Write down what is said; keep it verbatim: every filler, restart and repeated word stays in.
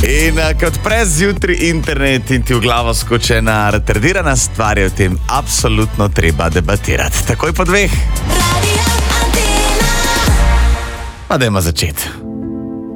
In uh, kot odpreš zjutraj internet in ti v glavo skoči ena retardirana stvar, je o tem absolutno treba debatirati. Takoj po dveh. Pa dajmo začeti.